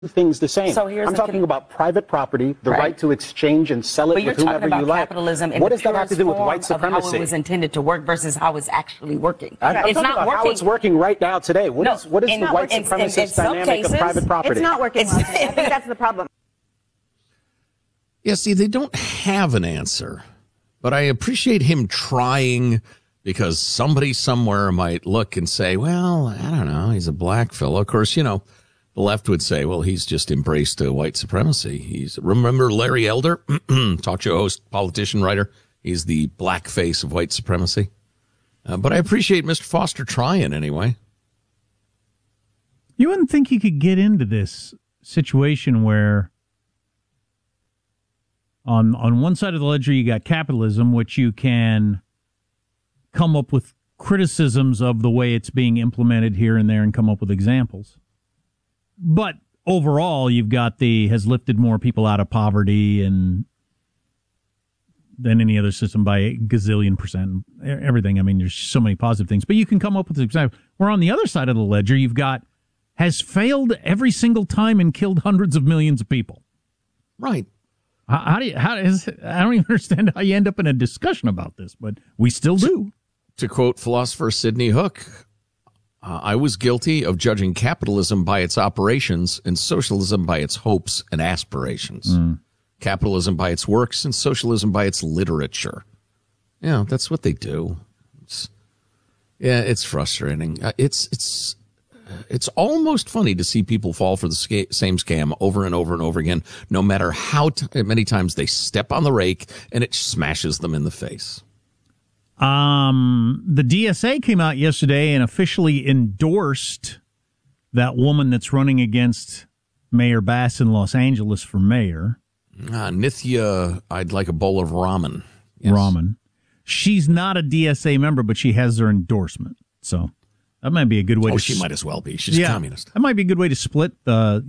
things the same. So I'm talking about private property, the right to exchange and sell it with whomever you like. Capitalism what does that have to do with white supremacy? How it was intended to work versus how it's actually working. It's not working. How it's working right now today. What is the white supremacist dynamic of private property? It's not working. I think that's the problem. Yeah, see, they don't have an answer, but I appreciate him trying, because somebody somewhere might look and say, well, I don't know, he's a black fellow. Of course, the left would say, well, he's just embraced white supremacy. Remember Larry Elder, talk show host, politician, writer? He's the black face of white supremacy. But I appreciate Mr. Foster trying anyway. You wouldn't think you could get into this situation where on one side of the ledger you got capitalism, which you can come up with criticisms of the way it's being implemented here and there and come up with examples. But overall, you've got has lifted more people out of poverty than any other system by a gazillion percent. Everything. I mean, there's so many positive things. But you can come up with examples. Where on the other side of the ledger, you've got has failed every single time and killed hundreds of millions of people. Right. I don't even understand how you end up in a discussion about this, but we still do. To quote philosopher Sidney Hook, I was guilty of judging capitalism by its operations and socialism by its hopes and aspirations. Capitalism by its works and socialism by its literature. Yeah, that's what they do. It's frustrating. It's almost funny to see people fall for the same scam over and over and over again, no matter how many times they step on the rake and it smashes them in the face. The DSA came out yesterday and officially endorsed that woman that's running against Mayor Bass in Los Angeles for mayor. Nithya, I'd like a bowl of ramen. Yes. Ramen. She's not a DSA member, but she has their endorsement. So that might be a good way. She might as well be. She's a communist. That might be a good way to split the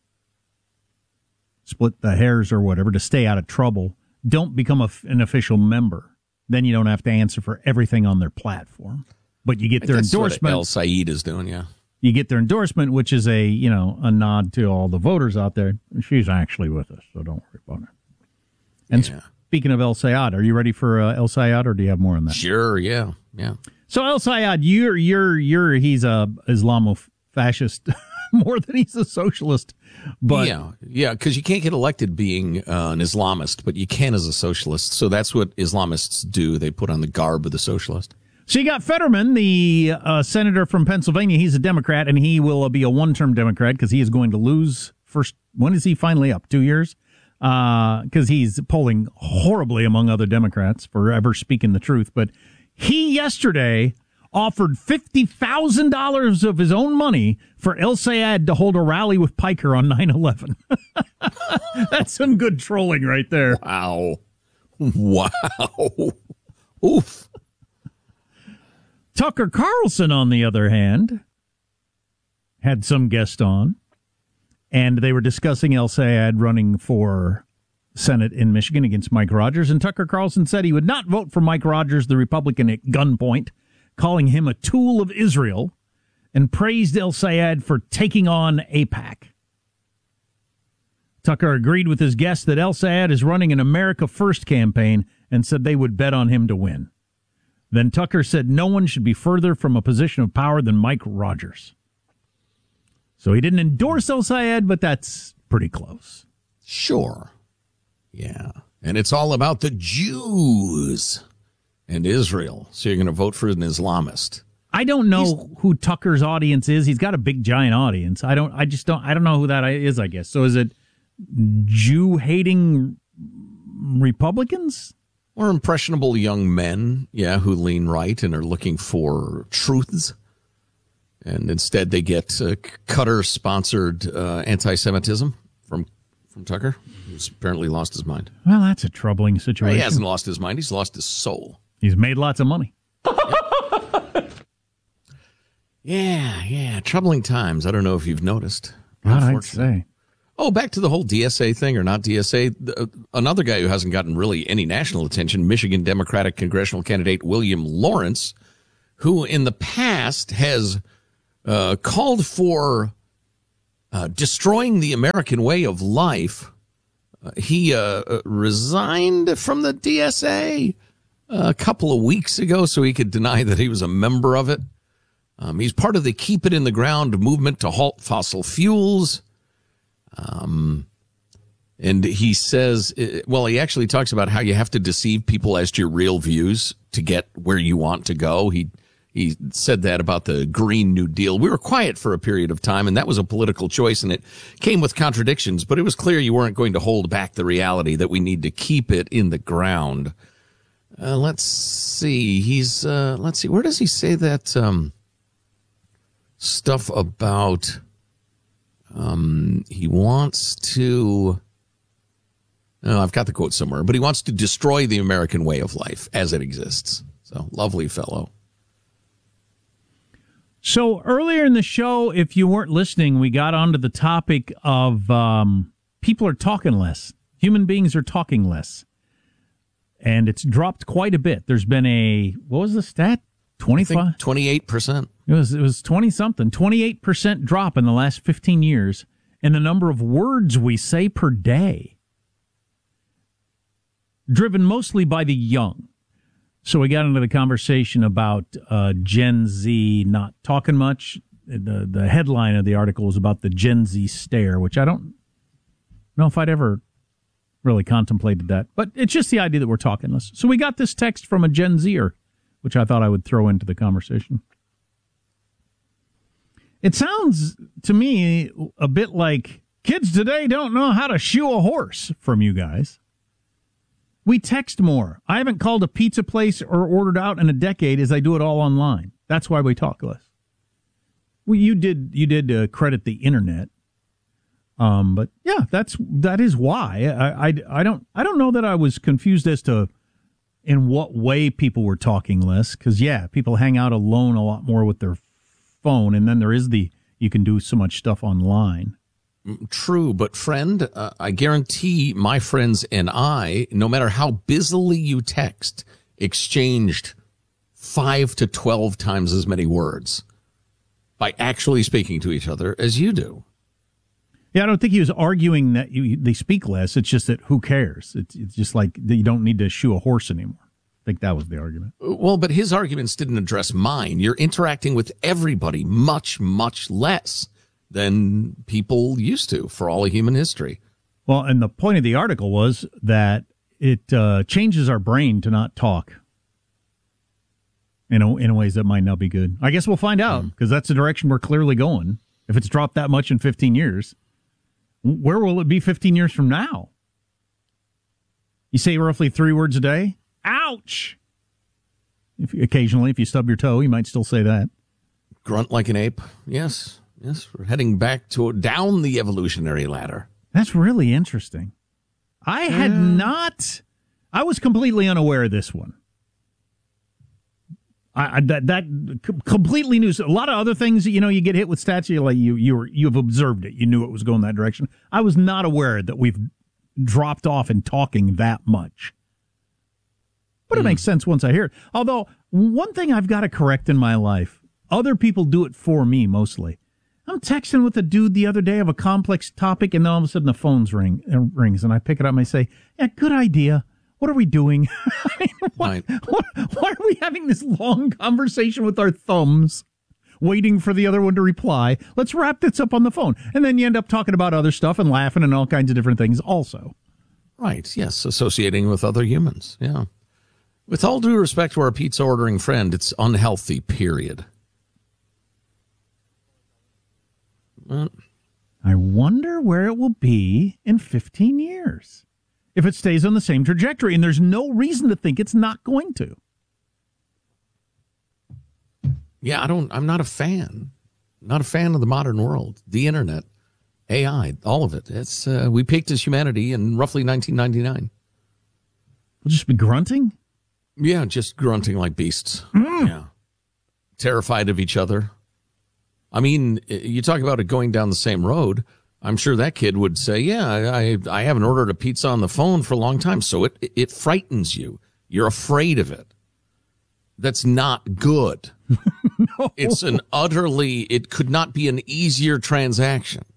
hairs or whatever to stay out of trouble. Don't become an official member. Then you don't have to answer for everything on their platform. But you get their endorsement. That's what El Said is doing, yeah. You get their endorsement, which is a nod to all the voters out there. She's actually with us, so don't worry about her. And speaking of El Sayed, are you ready for El Sayed, or do you have more on that? Sure, yeah. So El Sayed, he's a Islamo-fascist more than he's a socialist. But yeah, because you can't get elected being an Islamist, but you can as a socialist. So that's what Islamists do. They put on the garb of the socialist. So you got Fetterman, the senator from Pennsylvania. He's a Democrat, and he will be a one-term Democrat because he is going to lose first. When is he finally up? 2 years? Because he's polling horribly among other Democrats for ever speaking the truth. But he yesterday offered $50,000 of his own money for El Sayed to hold a rally with Piker on 9/11. That's some good trolling right there. Wow. Oof. Tucker Carlson, on the other hand, had some guest on, and they were discussing El Sayed running for Senate in Michigan against Mike Rogers, and Tucker Carlson said he would not vote for Mike Rogers, the Republican, at gunpoint, calling him a tool of Israel, and praised El Sayed for taking on AIPAC. Tucker agreed with his guest that El Sayed is running an America First campaign and said they would bet on him to win. Then Tucker said no one should be further from a position of power than Mike Rogers. So he didn't endorse El Sayed, but that's pretty close. Sure. Yeah. And it's all about the Jews and Israel. So you're going to vote for an Islamist. I don't know who Tucker's audience is. He's got a big giant audience. I don't know who that is, I guess. So is it Jew-hating Republicans? Or impressionable young men, who lean right and are looking for truths. And instead they get Qatar-sponsored anti-Semitism from Tucker, who's apparently lost his mind. Well, that's a troubling situation. He hasn't lost his mind. He's lost his soul. He's made lots of money. Yeah. Troubling times. I don't know if you've noticed. What I'd say. Oh, back to the whole DSA thing or not DSA. Another guy who hasn't gotten really any national attention, Michigan Democratic congressional candidate William Lawrence, who in the past has called for destroying the American way of life. He resigned from the DSA a couple of weeks ago so he could deny that he was a member of it. He's part of the Keep It in the Ground movement to halt fossil fuels. And he says, well, he actually talks about how you have to deceive people as to your real views to get where you want to go. He said that about the Green New Deal. We were quiet for a period of time, and that was a political choice, and it came with contradictions, but it was clear you weren't going to hold back the reality that we need to keep it in the ground. Let's see. Let's see. Where does he say that stuff about he wants to... Oh, I've got the quote somewhere, but he wants to destroy the American way of life as it exists. So, lovely fellow. So, earlier in the show, if you weren't listening, we got onto the topic of people are talking less. Human beings are talking less. And it's dropped quite a bit. There's been what was the stat? 25? 28%. It was 20-something. 28% drop in the last 15 years in the number of words we say per day. Driven mostly by the young. So we got into the conversation about Gen Z not talking much. The headline of the article was about the Gen Z stare, which I don't know if I'd ever really contemplated that. But it's just the idea that we're talking less. So we got this text from a Gen Zer, which I thought I would throw into the conversation. It sounds to me a bit like kids today don't know how to shoe a horse from you guys. We text more. I haven't called a pizza place or ordered out in a decade as I do it all online. That's why we talk less. Well, you did credit the internet. But yeah, that is why. I don't know that I was confused as to in what way people were talking less. Because yeah, people hang out alone a lot more with their phone, and then there is you can do so much stuff online. True, but friend, I guarantee my friends and I, no matter how busily you text, exchanged 5 to 12 times as many words by actually speaking to each other as you do. Yeah, I don't think he was arguing that they speak less. It's just that who cares? It's just like you don't need to shoe a horse anymore. I think that was the argument. Well, but his arguments didn't address mine. You're interacting with everybody much, much less than people used to for all of human history. Well, and the point of the article was that it changes our brain to not talk in ways that might not be good. I guess we'll find out, because that's the direction we're clearly going. If it's dropped that much in 15 years, where will it be 15 years from now? You say roughly 3 words a day? Ouch! Occasionally, if you stub your toe, you might still say that. Grunt like an ape? Yes. Yes, we're heading back down the evolutionary ladder. That's really interesting. I was completely unaware of this one. That completely new. A lot of other things, you get hit with stats, you've observed it. You knew it was going that direction. I was not aware that we've dropped off in talking that much. But it makes sense once I hear it. Although, one thing I've got to correct in my life, other people do it for me mostly. I'm texting with a dude the other day of a complex topic, and then all of a sudden the phone rings, and I pick it up and I say, yeah, good idea. What are we doing? Why are we having this long conversation with our thumbs, waiting for the other one to reply? Let's wrap this up on the phone. And then you end up talking about other stuff and laughing and all kinds of different things also. Right, yes, associating with other humans, yeah. With all due respect to our pizza ordering friend, it's unhealthy, period. I wonder where it will be in 15 years if it stays on the same trajectory, and there's no reason to think it's not going to. Yeah, I'm not a fan. Not a fan of the modern world, the internet, AI, all of it. It's we peaked as humanity in roughly 1999. We'll just be grunting? Yeah, just grunting like beasts. Yeah. Terrified of each other. I mean, you talk about it going down the same road. I'm sure that kid would say, yeah, I haven't ordered a pizza on the phone for a long time. So it frightens you. You're afraid of it. That's not good. No. It's it could not be an easier transaction.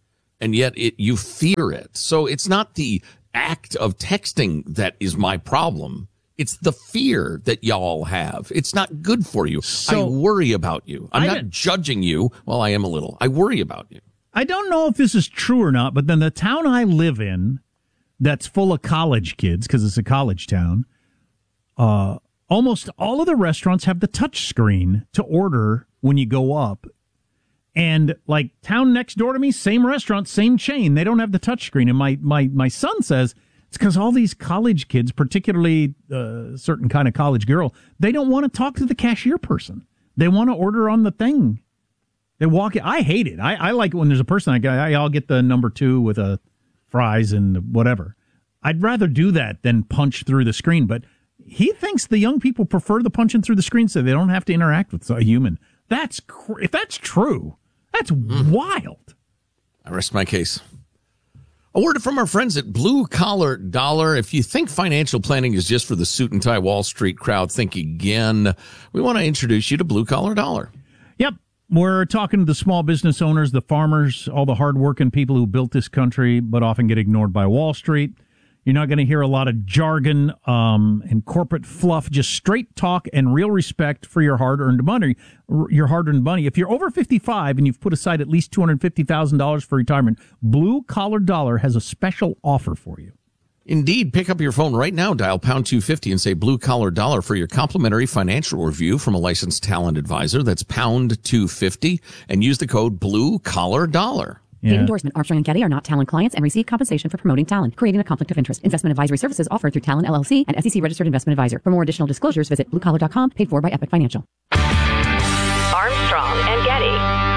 and yet you fear it. So it's not the act of texting that is my problem. It's the fear that y'all have. It's not good for you. I worry about you. I'm not judging you. Well, I am a little. I worry about you. I don't know if this is true or not, but then the town I live in that's full of college kids, because it's a college town, almost all of the restaurants have the touch screen to order when you go up. And like town next door to me, same restaurant, same chain, they don't have the touch screen. And my son says it's because all these college kids, particularly a certain kind of college girl, they don't want to talk to the cashier person. They want to order on the thing. They walk in. I hate it. I like it when there's a person. I'll get the number 2 with a fries and whatever. I'd rather do that than punch through the screen. But he thinks the young people prefer the punching through the screen so they don't have to interact with a human. If that's true, that's wild. I rest my case. A word from our friends at Blue Collar Dollar. If you think financial planning is just for the suit and tie Wall Street crowd, think again. We want to introduce you to Blue Collar Dollar. Yep. We're talking to the small business owners, the farmers, all the hardworking people who built this country but often get ignored by Wall Street. You're not going to hear a lot of jargon and corporate fluff, just straight talk and real respect for your hard-earned money. If you're over 55 and you've put aside at least $250,000 for retirement, Blue Collar Dollar has a special offer for you. Indeed. Pick up your phone right now, dial pound 250 and say Blue Collar Dollar for your complimentary financial review from a licensed talent advisor. That's pound 250 and use the code Blue Collar Dollar. Yeah. Paid endorsement. Armstrong and Getty are not Talent clients and receive compensation for promoting Talent, creating a conflict of interest. Investment advisory services offered through Talent LLC and SEC registered investment advisor. For more additional disclosures, visit bluecollar.com, paid for by Epic Financial. Armstrong and Getty.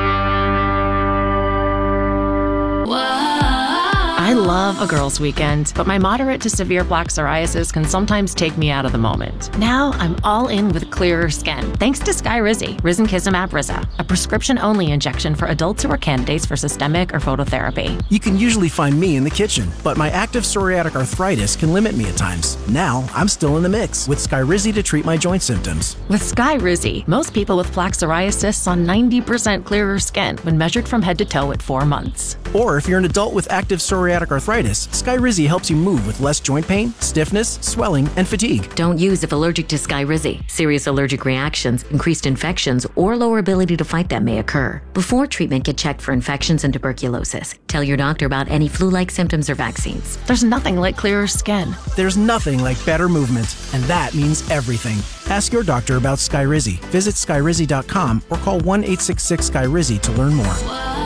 I love a girls' weekend, but my moderate to severe plaque psoriasis can sometimes take me out of the moment. Now I'm all in with clearer skin, thanks to Skyrizi, Risankizumab Riza, a prescription-only injection for adults who are candidates for systemic or phototherapy. You can usually find me in the kitchen, but my active psoriatic arthritis can limit me at times. Now I'm still in the mix with Skyrizi to treat my joint symptoms. With Skyrizi, most people with plaque psoriasis saw 90% clearer skin when measured from head to toe at 4 months. Or if you're an adult with active psoriatic arthritis, Skyrizi helps you move with less joint pain, stiffness, swelling, and fatigue. Don't use if allergic to Skyrizi. Serious allergic reactions, increased infections, or lower ability to fight them may occur. Before treatment, get checked for infections and tuberculosis. Tell your doctor about any flu-like symptoms or vaccines. There's nothing like clearer skin. There's nothing like better movement, and that means everything. Ask your doctor about Skyrizi. Visit Skyrizi.com or call 1-866-SKYRIZI to learn more.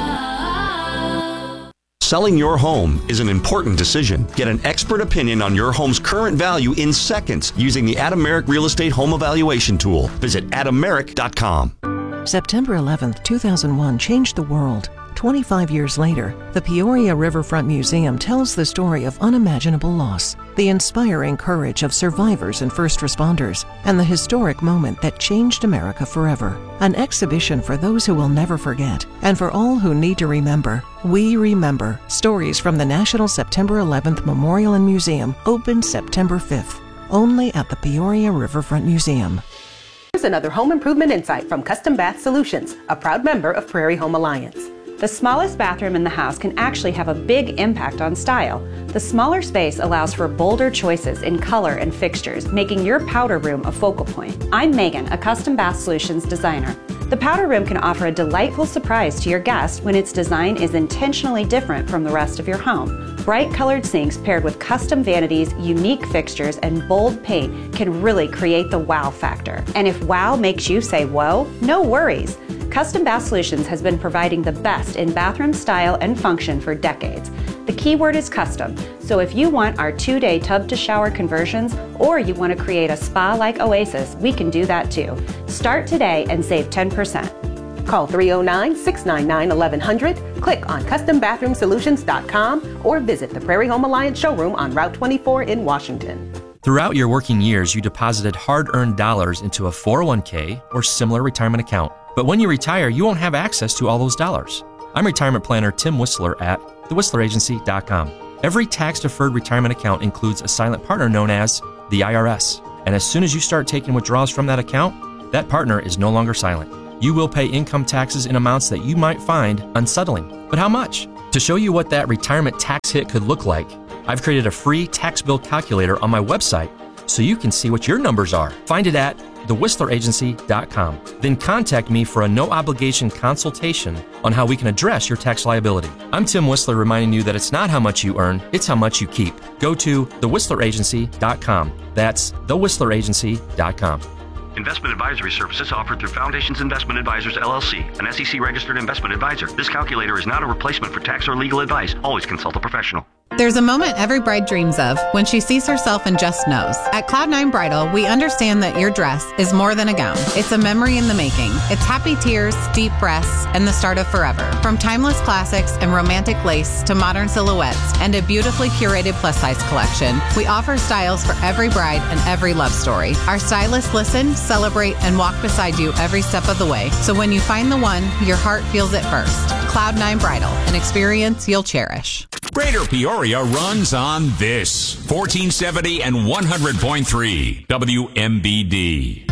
Selling your home is an important decision. Get an expert opinion on your home's current value in seconds using the Adameric Real Estate Home Evaluation Tool. Visit adameric.com. September 11th, 2001 changed the world. 25 years later, the Peoria Riverfront Museum tells the story of unimaginable loss, the inspiring courage of survivors and first responders, and the historic moment that changed America forever. An exhibition for those who will never forget, and for all who need to remember. We Remember. Stories from the National September 11th Memorial and Museum open September 5th. Only at the Peoria Riverfront Museum. Here's another home improvement insight from Custom Bath Solutions, a proud member of Prairie Home Alliance. The smallest bathroom in the house can actually have a big impact on style. The smaller space allows for bolder choices in color and fixtures, making your powder room a focal point. I'm Megan, a Custom Bath Solutions designer. The powder room can offer a delightful surprise to your guest when its design is intentionally different from the rest of your home. Bright colored sinks paired with custom vanities, unique fixtures, and bold paint can really create the wow factor. And if wow makes you say whoa, no worries. Custom Bath Solutions has been providing the best in bathroom style and function for decades. The key word is custom, so if you want our 2-day tub-to-shower conversions or you want to create a spa-like oasis, we can do that too. Start today and save 10%. Call 309-699-1100, click on CustomBathroomSolutions.com, or visit the Prairie Home Alliance showroom on Route 24 in Washington. Throughout your working years, you deposited hard-earned dollars into a 401k or similar retirement account. But when you retire, you won't have access to all those dollars. I'm retirement planner Tim Whistler at thewhistleраgency.com. Every tax-deferred retirement account includes a silent partner known as the IRS. And as soon as you start taking withdrawals from that account, that partner is no longer silent. You will pay income taxes in amounts that you might find unsettling. But how much? To show you what that retirement tax hit could look like, I've created a free tax bill calculator on my website so you can see what your numbers are. Find it at thewhistleragency.com. Then contact me for a no-obligation consultation on how we can address your tax liability. I'm Tim Whistler reminding you that it's not how much you earn, it's how much you keep. Go to thewhistleragency.com. That's thewhistleragency.com. Investment advisory services offered through Foundations Investment Advisors, LLC, an SEC-registered investment advisor. This calculator is not a replacement for tax or legal advice. Always consult a professional. There's a moment every bride dreams of when she sees herself and just knows. At Cloud9 Bridal, we understand that your dress is more than a gown. It's a memory in the making. It's happy tears, deep breaths, and the start of forever. From timeless classics and romantic lace to modern silhouettes and a beautifully curated plus-size collection, we offer styles for every bride and every love story. Our stylists listen, celebrate, and walk beside you every step of the way. So when you find the one, your heart feels it first. Cloud9 Bridal, an experience you'll cherish. Greater Peoria runs on this 1470 and 100.3 WMBD.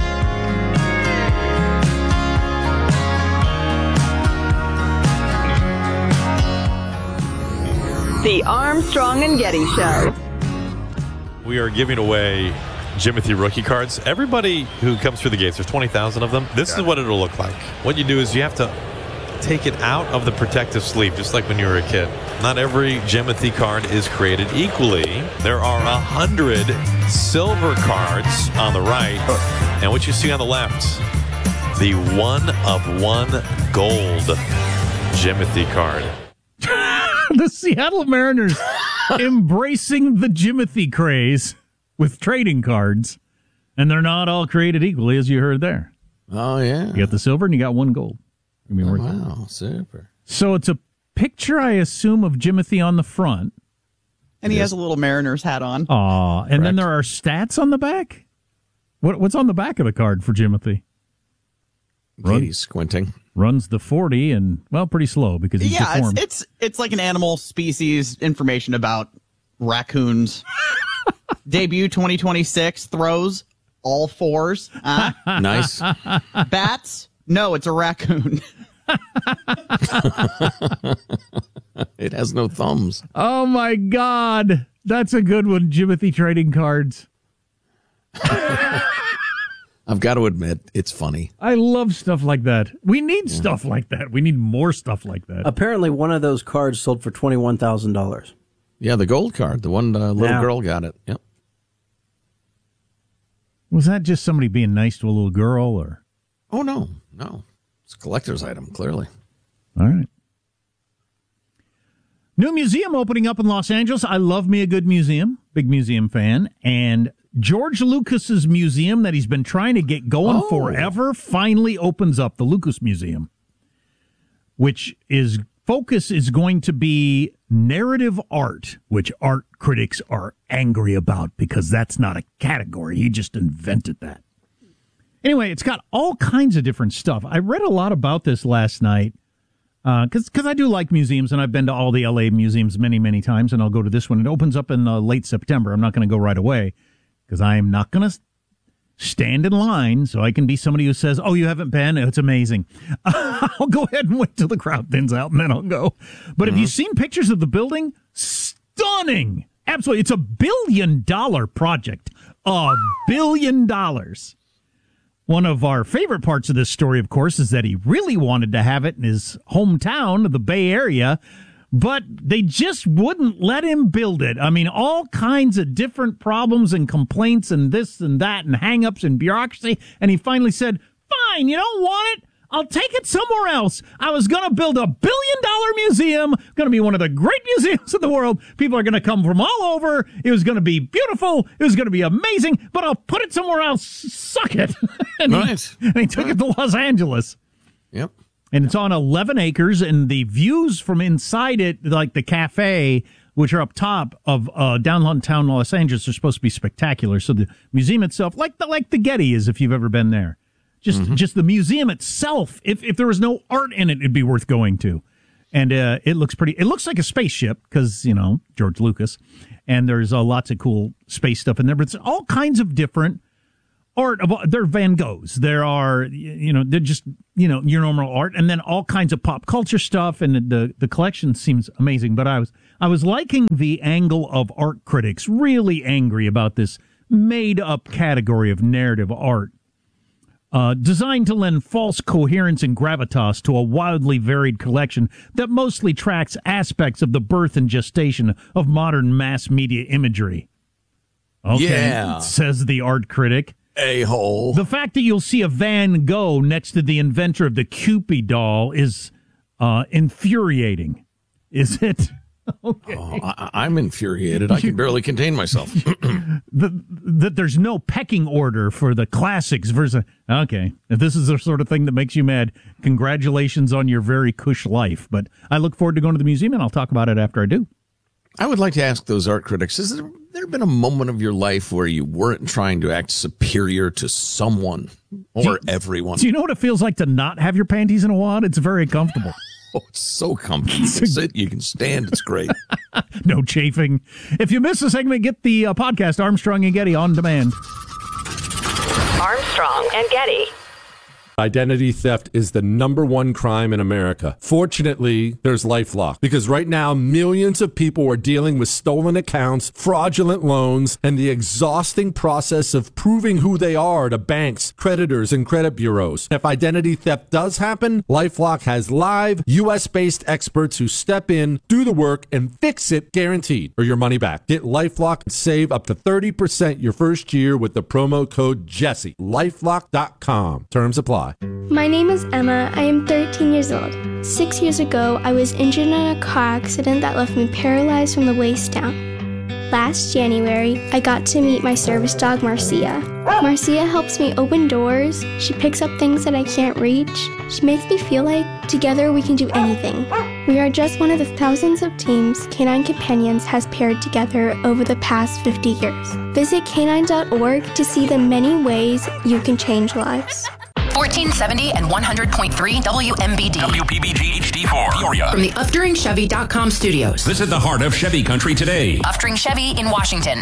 The Armstrong and Getty Show. We are giving away Jimothy rookie cards. Everybody who comes through the gates, there's 20,000 of them. This is what it'll look like. What you do is you have to take it out of the protective sleeve, just like when you were a kid. Not every Jimothy card is created equally. There are 100 silver cards on the right, and what you see on the left, the 1-of-1 gold Jimothy card. The Seattle Mariners embracing the Jimothy craze with trading cards, and they're not all created equally, as you heard there. Oh, yeah. You got the silver and you got one gold. Wow, super. So it's a picture, I assume, of Jimothy on the front. And he has a little Mariners hat on. Aw, and then there are stats on the back? What's on the back of the card for Jimothy? He's squinting. Runs the 40 and, well, pretty slow because he's deformed. It's like an animal species information about raccoons. Debut 2026, throws all fours. Nice. Bats? No, it's a raccoon. It has no thumbs. Oh, my God. That's a good one, Jimothy trading cards. I've got to admit, it's funny. I love stuff like that. We need stuff like that. We need more stuff like that. Apparently, one of those cards sold for $21,000. Yeah, the gold card. The one little girl got it. Yep. Was that just somebody being nice to a little girl, or? Oh, no. It's a collector's item, clearly. All right. New museum opening up in Los Angeles. I love me a good museum. Big museum fan. And George Lucas's museum that he's been trying to get going forever finally opens up, the Lucas Museum, which is focus is going to be narrative art, which art critics are angry about because that's not a category. He just invented that. Anyway, it's got all kinds of different stuff. I read a lot about this last night because I do like museums, and I've been to all the L.A. museums many, many times, and I'll go to this one. It opens up in late September. I'm not going to go right away because I am not going to stand in line so I can be somebody who says, oh, you haven't been? It's amazing. I'll go ahead and wait till the crowd thins out, and then I'll go. But have you seen pictures of the building? Stunning. Absolutely. It's $1 billion project. $1 billion. One of our favorite parts of this story, of course, is that he really wanted to have it in his hometown, the Bay Area, but they just wouldn't let him build it. I mean, all kinds of different problems and complaints and this and that and hang-ups and bureaucracy, and he finally said, fine, you don't want it? I'll take it somewhere else. I was going to build $1 billion museum, going to be one of the great museums in the world. People are going to come from all over. It was going to be beautiful. It was going to be amazing, but I'll put it somewhere else. Suck it. And he took it to Los Angeles. Yep. And it's on 11 acres, and the views from inside it, like the cafe, which are up top of downtown Los Angeles, are supposed to be spectacular. So the museum itself, like the Getty is, if you've ever been there. Just the museum itself, if there was no art in it, it'd be worth going to. And it looks pretty. It looks like a spaceship because, George Lucas. And there's lots of cool space stuff in there. But it's all kinds of different art there are Van Goghs. There are, they're just, your normal art, and then all kinds of pop culture stuff, and the collection seems amazing. But I was liking the angle of art critics really angry about this made up category of narrative art, designed to lend false coherence and gravitas to a wildly varied collection that mostly tracks aspects of the birth and gestation of modern mass media imagery. Okay, says the art critic. A-hole. The fact that you'll see a Van Gogh next to the inventor of the Cupid doll is infuriating. Is it? Okay. I'm infuriated. I can barely contain myself. That there's no pecking order for the classics versus... Okay, if this is the sort of thing that makes you mad, congratulations on your very cush life. But I look forward to going to the museum, and I'll talk about it after I do. I would like to ask those art critics, has there been a moment of your life where you weren't trying to act superior to someone or everyone? Do you know what it feels like to not have your panties in a wad? It's very comfortable. Oh, it's so comfortable. You can sit, you can stand. It's great. No chafing. If you missed the segment, get the podcast Armstrong and Getty on demand. Armstrong and Getty. Identity theft is the #1 crime in America. Fortunately, there's LifeLock, because right now millions of people are dealing with stolen accounts, fraudulent loans, and the exhausting process of proving who they are to banks, creditors, and credit bureaus. If identity theft does happen, LifeLock has live, U.S.-based experts who step in, do the work, and fix it guaranteed, or your money back. Get LifeLock and save up to 30% your first year with the promo code Jesse. LifeLock.com. Terms apply. My name is Emma. I am 13 years old. 6 years ago, I was injured in a car accident that left me paralyzed from the waist down. Last January, I got to meet my service dog, Marcia. Marcia helps me open doors. She picks up things that I can't reach. She makes me feel like together we can do anything. We are just one of the thousands of teams Canine Companions has paired together over the past 50 years. Visit canine.org to see the many ways you can change lives. 1470 and 100.3 WMBD. WPBG HD4. Peoria. From the UpDuringChevy.com studios. Visit the heart of Chevy country today. Upduring Chevy in Washington.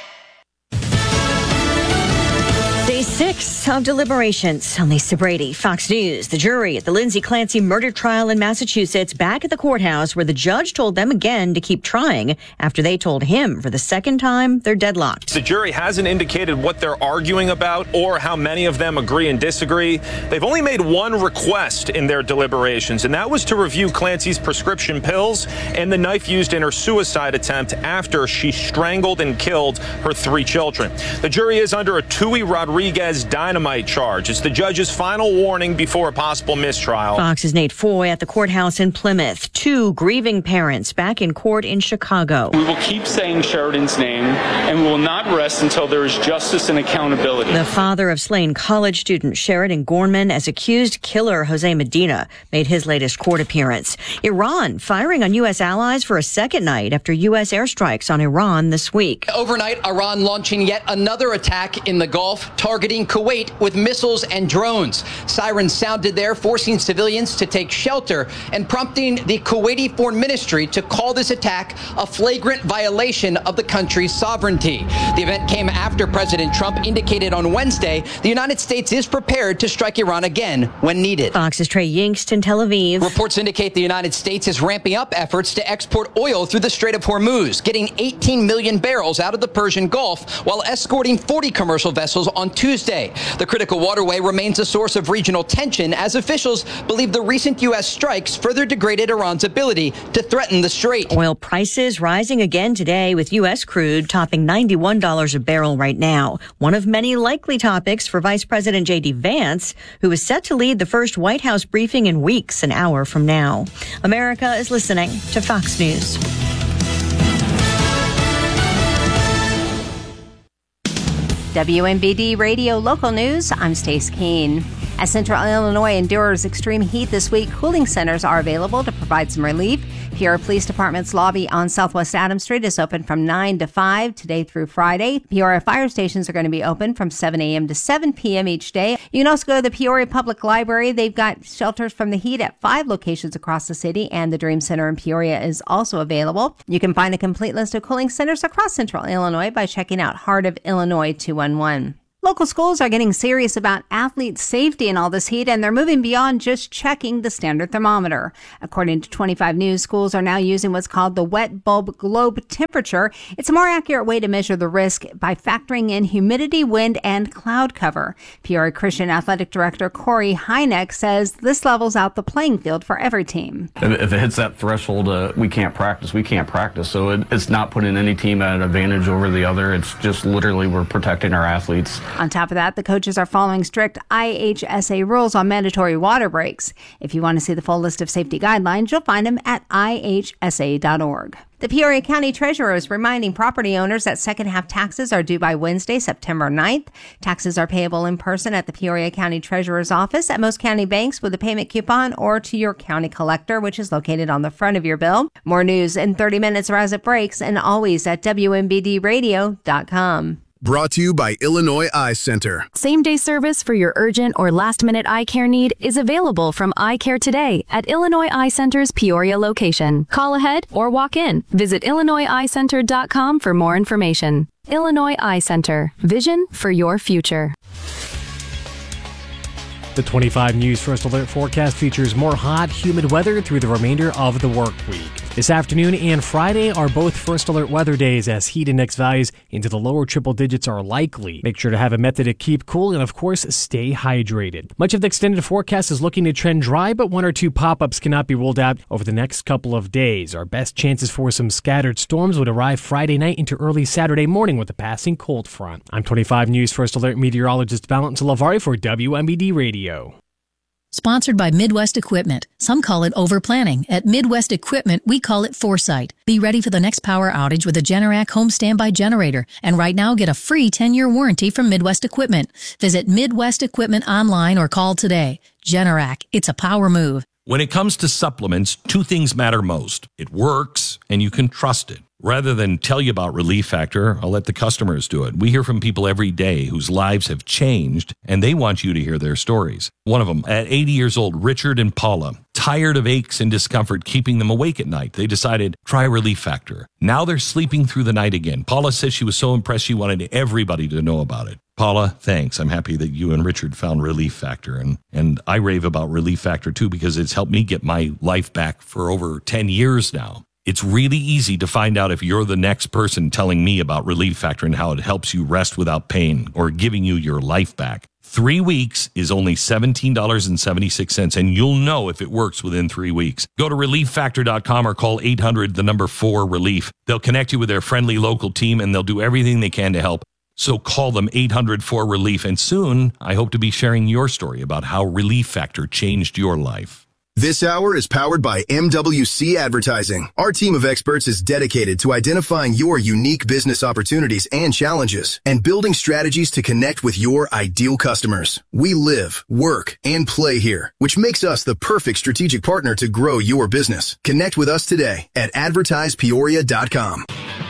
Day 6 of deliberations on Lisa Brady, Fox News. The jury at the Lindsay Clancy murder trial in Massachusetts back at the courthouse where the judge told them again to keep trying after they told him for the second time they're deadlocked. The jury hasn't indicated what they're arguing about or how many of them agree and disagree. They've only made one request in their deliberations, and that was to review Clancy's prescription pills and the knife used in her suicide attempt after she strangled and killed her 3 children. The jury is under a Tui Rodriguez dynamite charge. It's the judge's final warning before a possible mistrial. Fox's Nate Foy at the courthouse in Plymouth. 2 grieving parents back in court in Chicago. We will keep saying Sheridan's name, and we will not rest until there is justice and accountability. The father of slain college student Sheridan Gorman as accused killer Jose Medina made his latest court appearance. Iran firing on U.S. allies for a second night after U.S. airstrikes on Iran this week. Overnight, Iran launching yet another attack in the Gulf, targeting Kuwait with missiles and drones. Sirens sounded there, forcing civilians to take shelter and prompting the Kuwaiti Foreign Ministry to call this attack a flagrant violation of the country's sovereignty. The event came after President Trump indicated on Wednesday the United States is prepared to strike Iran again when needed. Fox's Trey Yingst in Tel Aviv. Reports indicate the United States is ramping up efforts to export oil through the Strait of Hormuz, getting 18 million barrels out of the Persian Gulf while escorting 40 commercial vessels on Tuesday. The critical waterway remains a source of regional tension as officials believe the recent U.S. strikes further degraded Iran's ability to threaten the strait. Oil prices rising again today with U.S. crude topping $91 a barrel right now. One of many likely topics for Vice President J.D. Vance, who is set to lead the first White House briefing in weeks, an hour from now. America is listening to Fox News. WMBD Radio Local News, I'm Stace Keene. As Central Illinois endures extreme heat this week, cooling centers are available to provide some relief. Peoria Police Department's lobby on Southwest Adams Street is open from 9 to 5 today through Friday. Peoria fire stations are going to be open from 7 a.m. to 7 p.m. each day. You can also go to the Peoria Public Library. They've got shelters from the heat at 5 locations across the city, and the Dream Center in Peoria is also available. You can find a complete list of cooling centers across Central Illinois by checking out Heart of Illinois 211. Local schools are getting serious about athlete safety in all this heat, and they're moving beyond just checking the standard thermometer. According to 25 News, schools are now using what's called the wet bulb globe temperature. It's a more accurate way to measure the risk by factoring in humidity, wind, and cloud cover. Peoria Christian Athletic Director Corey Hynek says this levels out the playing field for every team. If it hits that threshold, we can't practice. So it's not putting any team at an advantage over the other. It's just literally we're protecting our athletes. On top of that, the coaches are following strict IHSA rules on mandatory water breaks. If you want to see the full list of safety guidelines, you'll find them at ihsa.org. The Peoria County Treasurer is reminding property owners that second half taxes are due by Wednesday, September 9th. Taxes are payable in person at the Peoria County Treasurer's office, at most county banks with a payment coupon, or to your county collector, which is located on the front of your bill. More news in 30 minutes or as it breaks, and always at WMBDradio.com. Brought to you by Illinois Eye Center. Same-day service for your urgent or last-minute eye care need is available from Eye Care Today at Illinois Eye Center's Peoria location. Call ahead or walk in. Visit IllinoisEyeCenter.com for more information. Illinois Eye Center. Vision for your future. The 25 News First Alert forecast features more hot, humid weather through the remainder of the work week. This afternoon and Friday are both First Alert weather days, as heat index values into the lower triple digits are likely. Make sure to have a method to keep cool and, of course, stay hydrated. Much of the extended forecast is looking to trend dry, but one or two pop-ups cannot be ruled out over the next couple of days. Our best chances for some scattered storms would arrive Friday night into early Saturday morning with a passing cold front. I'm 25 News First Alert meteorologist Valentin Lavari for WMBD Radio. Sponsored by Midwest Equipment. Some call it overplanning. At Midwest Equipment, we call it foresight. Be ready for the next power outage with a Generac home standby generator. And right now, get a free 10-year warranty from Midwest Equipment. Visit Midwest Equipment online or call today. Generac, it's a power move. When it comes to supplements, two things matter most. It works, and you can trust it. Rather than tell you about Relief Factor, I'll let the customers do it. We hear from people every day whose lives have changed, and they want you to hear their stories. One of them, at 80 years old, Richard and Paula, tired of aches and discomfort keeping them awake at night. They decided, try Relief Factor. Now they're sleeping through the night again. Paula says she was so impressed she wanted everybody to know about it. Paula, thanks. I'm happy that you and Richard found Relief Factor. And I rave about Relief Factor, too, because it's helped me get my life back for over 10 years now. It's really easy to find out if you're the next person telling me about Relief Factor and how it helps you rest without pain or giving you your life back. 3 weeks is only $17.76, and you'll know if it works within 3 weeks. Go to ReliefFactor.com or call 800-4-RELIEF. They'll connect you with their friendly local team, and they'll do everything they can to help. So call them 800-4-RELIEF, and soon I hope to be sharing your story about how Relief Factor changed your life. This hour is powered by MWC Advertising. Our team of experts is dedicated to identifying your unique business opportunities and challenges and building strategies to connect with your ideal customers. We live, work, and play here, which makes us the perfect strategic partner to grow your business. Connect with us today at advertisepeoria.com.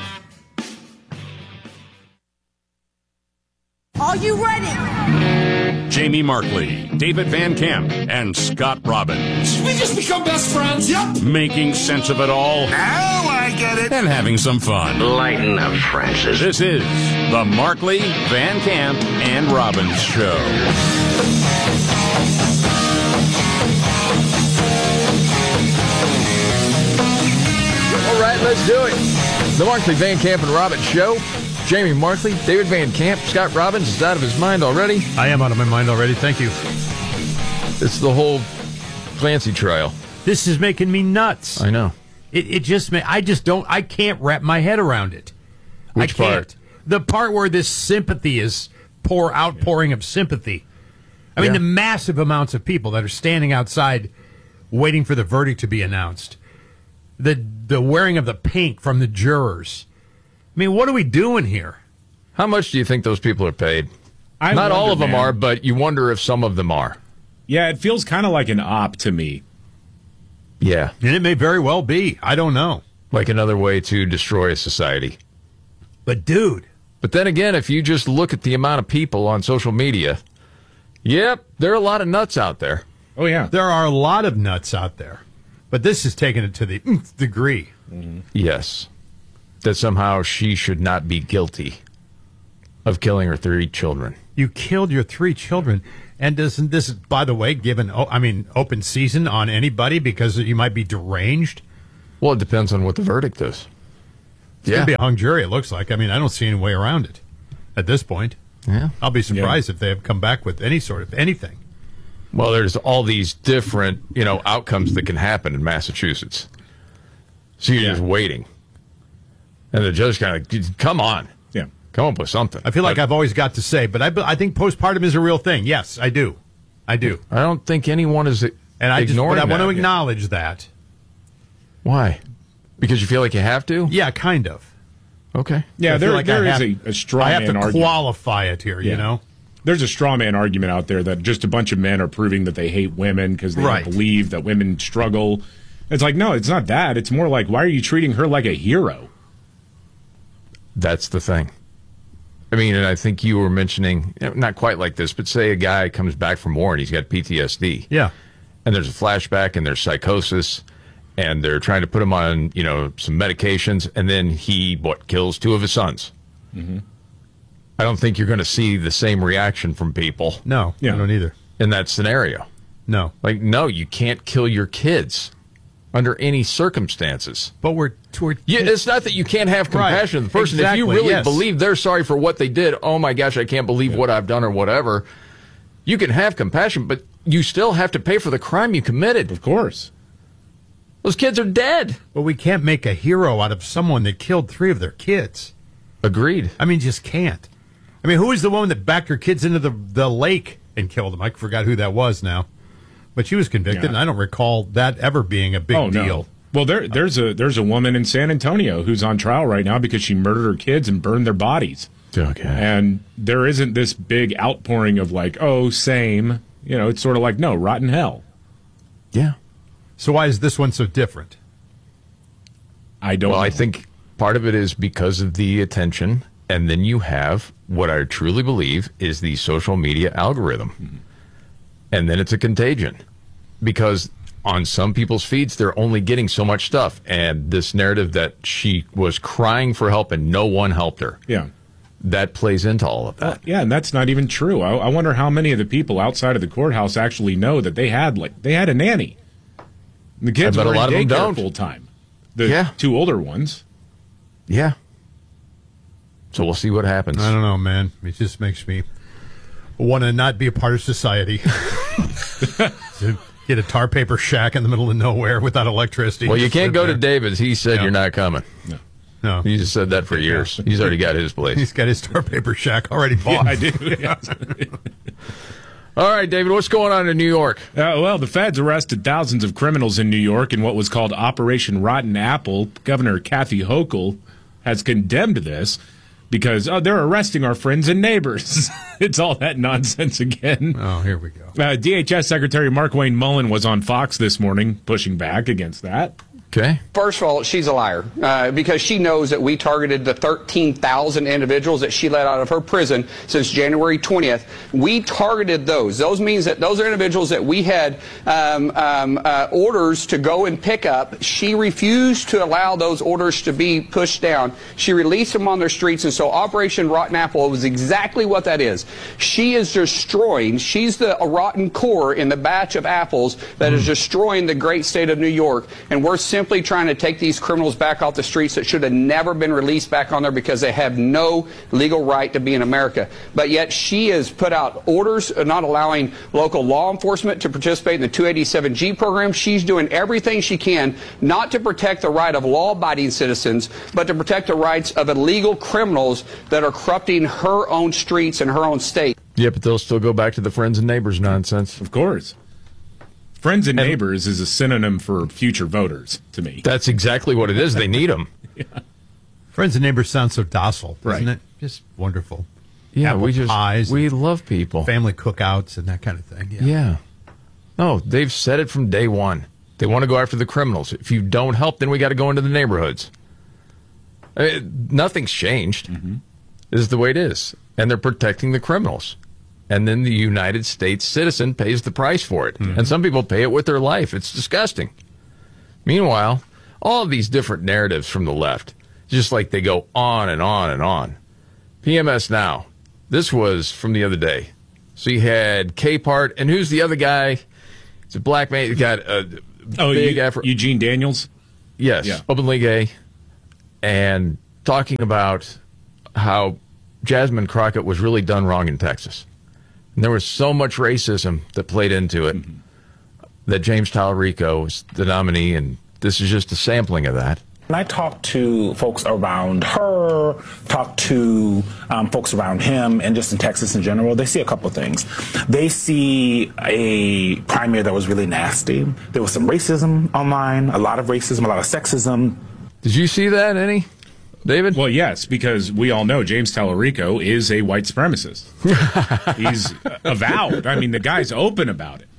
Are you ready? Jamie Markley, David Van Camp, and Scott Robbins. We just become best friends. Yep. Making sense of it all. Now I get it. And having some fun. Lighten up, Francis. This is the Markley, Van Camp, and Robbins Show. All right, let's do it. The Markley, Van Camp, and Robbins Show. Jamie Markley, David Van Camp, Scott Robbins is out of his mind already. I am out of my mind already. Thank you. It's the whole Clancy trial. This is making me nuts. I know. I can't wrap my head around it. Which part? The part where this sympathy is outpouring of sympathy. I mean, the massive amounts of people that are standing outside waiting for the verdict to be announced. The wearing of the pink from the jurors. I mean, what are we doing here? How much do you think those people are paid? Not all of them are, but you wonder if some of them are. Yeah, it feels kind of like an op to me. Yeah. And it may very well be. I don't know. Like another way to destroy a society. But, dude. But then again, if you just look at the amount of people on social media, yep, there are a lot of nuts out there. Oh, yeah. There are a lot of nuts out there. But this has taken it to the nth degree. Mm-hmm. Yes. That somehow she should not be guilty. of killing her 3 children. You killed your 3 children. And doesn't this, by the way, give open season on anybody because you might be deranged? Well, it depends on what the verdict is. It's going to be a hung jury, it looks like. I mean, I don't see any way around it at this point. Yeah. I'll be surprised if they have come back with any sort of anything. Well, there's all these different, outcomes that can happen in Massachusetts. So you're just waiting. And the judge kind of, come on. Yeah. Come up with something. I feel like I've always got to say, but I think postpartum is a real thing. Yes, I do. I don't think anyone is ignoring I want to that. acknowledge that. Why? Because you feel like you have to? Yeah, kind of. Okay. Yeah, there is a straw man I have to argument. qualify it here, you know? There's a straw man argument out there that just a bunch of men are proving that they hate women because they don't believe that women struggle. It's like, no, it's not that. It's more like, why are you treating her like a hero? That's the thing. I mean, and I think you were mentioning, not quite like this, but say a guy comes back from war and he's got PTSD. Yeah. And there's a flashback and there's psychosis and they're trying to put him on, some medications, and then he, kills 2 of his sons. Mm-hmm. I don't think you're going to see the same reaction from people. No, I don't either. In that scenario. No. No, you can't kill your kids under any circumstances. But it's not that you can't have compassion of the person. Exactly, if you really believe they're sorry for what they did, oh my gosh, I can't believe what I've done or whatever, you can have compassion, but you still have to pay for the crime you committed. Of course. Those kids are dead. But we can't make a hero out of someone that killed 3 of their kids. Agreed. I mean, just can't. I mean, who was the woman that backed her kids into the lake and killed them? I forgot who that was now. But she was convicted, and I don't recall that ever being a big deal. Well, there's a woman in San Antonio who's on trial right now because she murdered her kids and burned their bodies. Okay. And there isn't this big outpouring of like, oh, same. It's sort of like, no, rotten hell. Yeah. So why is this one so different? I don't know. I think part of it is because of the attention, and then you have what I truly believe is the social media algorithm. Mm-hmm. And then it's a contagion because on some people's feeds, they're only getting so much stuff. And this narrative that she was crying for help and no one helped her. Yeah. That plays into all of that. Yeah, and that's not even true. I wonder how many of the people outside of the courthouse actually know that they had a nanny. The kids were in daycare full time. The 2 older ones. Yeah. So we'll see what happens. I don't know, man. It just makes me want to not be a part of society. To get a tar paper shack in the middle of nowhere without electricity. Well, you can't go to David's. He said you're not coming. No. He just said that for years. He's already got his place. He's got his tar paper shack already bought. Yeah, I do. All right, David, what's going on in New York? Well, the feds arrested thousands of criminals in New York in what was called Operation Rotten Apple. Governor Kathy Hochul has condemned this because, they're arresting our friends and neighbors. It's all that nonsense again. Oh, here we go. DHS Secretary Markwayne Mullen was on Fox this morning pushing back against that. Okay. First of all, she's a liar because she knows that we targeted the 13,000 individuals that she let out of her prison since January 20th. We targeted those. Those means that those are individuals that we had orders to go and pick up. She refused to allow those orders to be pushed down. She released them on their streets, and so Operation Rotten Apple was exactly what that is. She is destroying. She's the rotten core in the batch of apples that is destroying the great state of New York, and we're simply trying to take these criminals back off the streets that should have never been released back on there because they have no legal right to be in America. But yet she has put out orders not allowing local law enforcement to participate in the 287G program. She's doing everything she can not to protect the right of law-abiding citizens, but to protect the rights of illegal criminals that are corrupting her own streets and her own state. Yeah, but they'll still go back to the friends and neighbors nonsense. Of course. Friends and neighbors is a synonym for future voters to me. That's exactly what it is. They need them. Yeah. Friends and neighbors sound so docile, doesn't it? Just wonderful. Yeah, Apple pies, we love people. Family cookouts and that kind of thing. Yeah. No, they've said it from day one. They want to go after the criminals. If you don't help, then we got to go into the neighborhoods. Nothing's changed. Mm-hmm. This is the way it is. And they're protecting the criminals. And then the United States citizen pays the price for it. Mm-hmm. And some people pay it with their life. It's disgusting. Meanwhile, all of these different narratives from the left, just like they go on and on and on. PMS Now, This was from the other day. So you had Capehart, and who's the other guy? It's a black man. He's got a big Afro. Eugene Daniels? Yes, Yeah. openly gay. And talking about how Jasmine Crockett was really done wrong in Texas. And there was so much racism that played into it that James Tallarico was the nominee, and this is just a sampling of that. When I talk to folks around her, talk to folks around him, and just in Texas in general, they see a couple things. They see a primary that was really nasty. There was some racism online, a lot of racism, a lot of sexism. Did you see that, any? David? Well, yes, because we all know James Tallarico is a white supremacist. He's avowed. I mean, the guy's open about it.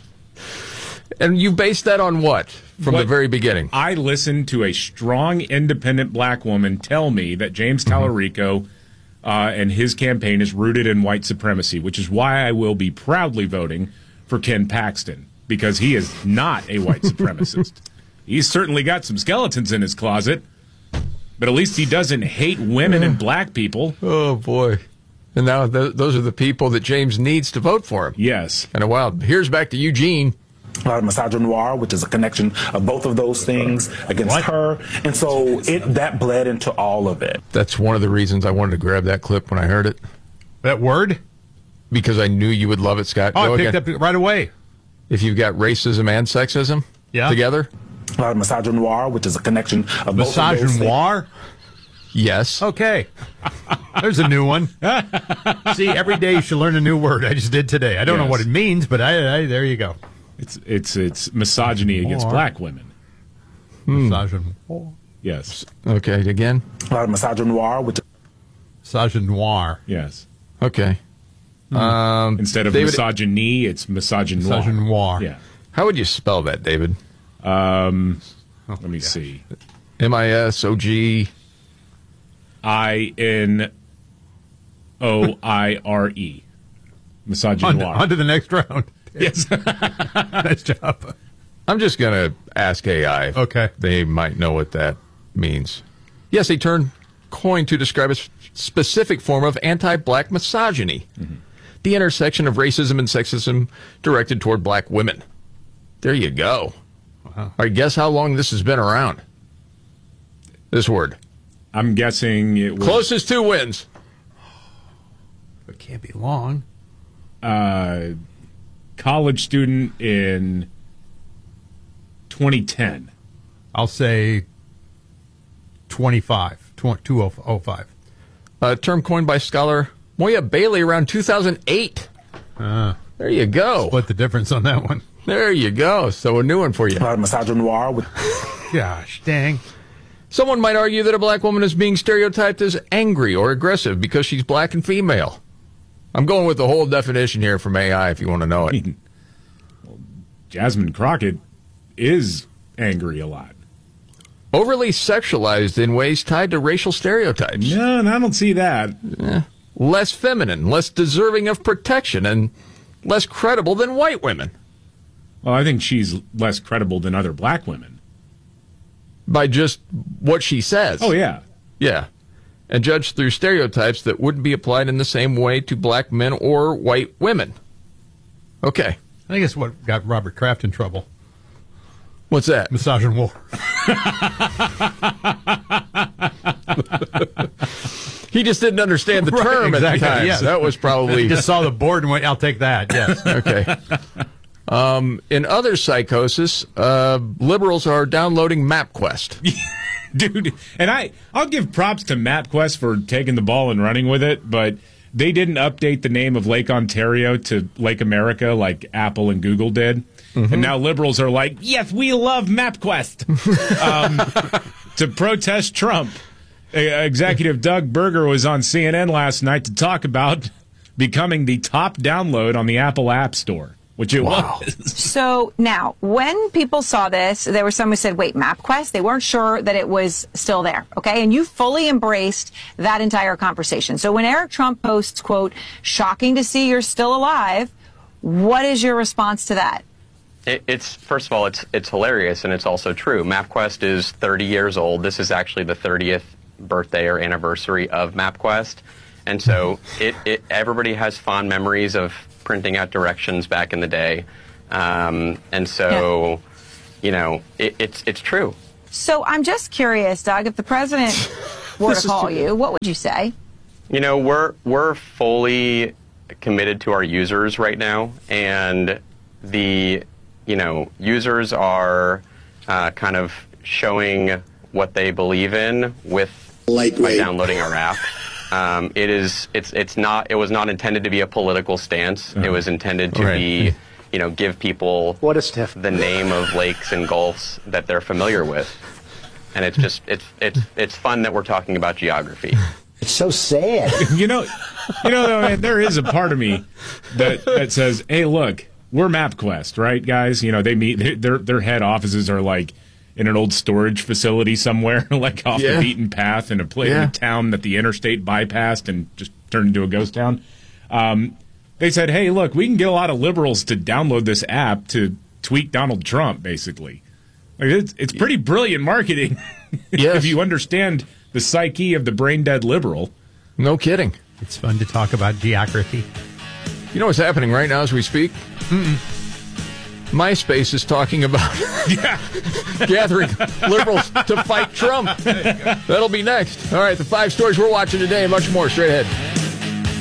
And you based that on what from the very beginning? I listened to a strong, independent black woman tell me that James Tallarico and his campaign is rooted in white supremacy, which is why I will be proudly voting for Ken Paxton, because he is not a white supremacist. He's certainly got some skeletons in his closet, but at least he doesn't hate women and black people. Oh, boy. And now those are the people that James needs to vote for him. Yes. And wow, here's back to Eugene. A lot of misogynoir, which is a connection of both of those things against her. And so that bled into all of it. That's one of the reasons I wanted to grab that clip when I heard it. That word? Because I knew you would love it, Scott. Oh, I picked up right away. If you've got racism and sexism together. A lot of misogynoir, which is a connection of both of those Misogynoir? Yes. Okay. There's a new one. See, every day you should learn a new word. I just did today. I don't know what it means, but there you go. It's misogyny against black women. Misogynoir. Yes. Okay, again. A lot of misogynoir, which misogynoir. Yes. Okay. Instead of David, misogyny, it's misogynoir. Misogynoir. Yeah. How would you spell that, David? Let me see. MISOG. INOIRE. Misogynoir. On to the next round. Yes. Nice job. I'm just going to ask AI. Okay. They might know what that means. Yes, a term coined to describe a specific form of anti-black misogyny. The intersection of racism and sexism directed toward black women. There you go. Wow. All right, guess how long this has been around? This word. I'm guessing it was... Closest two wins. It can't be long. College student in 2010. I'll say 2005. A term coined by scholar Moya Bailey around 2008. There you go. Split the difference on that one. There you go. So a new one for you. Misogynoir. Gosh, dang. Someone might argue that a black woman is being stereotyped as angry or aggressive because she's black and female. I'm going with the whole definition here from AI if you want to know it. Jasmine Crockett is angry a lot. Overly sexualized in ways tied to racial stereotypes. No, I don't see that. Less feminine, less deserving of protection, and less credible than white women. Well, I think she's less credible than other black women. By just what she says. Oh, yeah. Yeah. And judged through stereotypes that wouldn't be applied in the same way to black men or white women. Okay. I think it's what got Robert Kraft in trouble. What's that? Misogynoir. He just didn't understand the term at the time. Yes. So that was probably... He just saw the board and went, I'll take that, yes. Okay. In other psychosis, liberals are downloading MapQuest. Dude, and I'll give props to MapQuest for taking the ball and running with it, but they didn't update the name of Lake Ontario to Lake America like Apple and Google did. And now liberals are like, yes, we love MapQuest. To protest Trump. Executive Doug Berger was on CNN last night to talk about becoming the top download on the Apple App Store. Which it was. So now, when people saw this, there was someone who said, wait, MapQuest? They weren't sure that it was still there, okay? And you fully embraced that entire conversation. So when Eric Trump posts, quote, shocking to see you're still alive, what is your response to that? It's first of all, it's hilarious, and it's also true. MapQuest is 30 years old. This is actually the 30th birthday or anniversary of MapQuest. And so everybody has fond memories of printing out directions back in the day. And so, it's true. So I'm just curious, Doug, if the president were to call you, what would you say? We're fully committed to our users right now, and the users are kind of showing what they believe in by downloading our app. It was not intended to be a political stance. It was intended to be, give people the name of lakes and gulfs that they're familiar with. And it's just it's fun that we're talking about geography. It's so sad. There is a part of me that says, hey, look, we're MapQuest, right, guys? They meet, their head offices are like in an old storage facility somewhere, like off the beaten path in a town that the interstate bypassed and just turned into a ghost town. They said, hey, look, we can get a lot of liberals to download this app to tweak Donald Trump, basically. Like, it's pretty brilliant marketing if you understand the psyche of the brain-dead liberal. No kidding. It's fun to talk about geography. You know what's happening right now as we speak? MySpace is talking about gathering liberals to fight Trump. That'll be next. All right, the 5 stories we're watching today and much more straight ahead.